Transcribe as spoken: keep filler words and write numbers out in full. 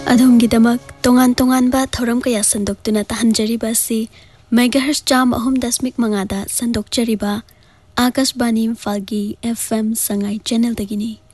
अधोमगिदमक तोंगान तोंगानबा थौरम कया संदोक्तुना ताहंजरिबा असि मेगाहर्ट्ज चाम अहुम दशमिक मंगादा संदोक्चरिबा Akashvani इम्फालगी F M Sangai channel दगिनी।